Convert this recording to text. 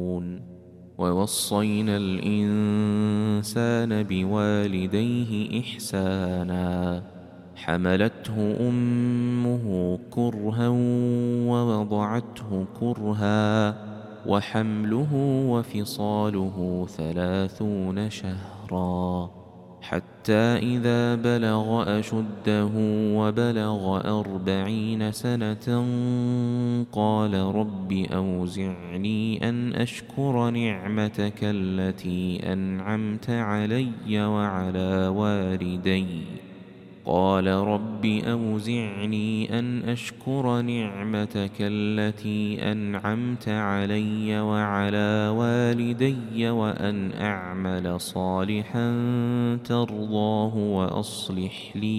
ووصينا الإنسان بوالديه إحسانا حملته أمه كرها ووضعته كرها وحمله وفصاله 30 شهرا حتى إذا بلغ أشده وبلغ 40 سنة قال رب أوزعني أن أشكر نعمتك التي أنعمت علي وعلى والدي قال رب أوزعني أن أشكر نعمتك التي أنعمت علي وعلى والدي وأن أعمل صالحا ترضاه وأصلح لي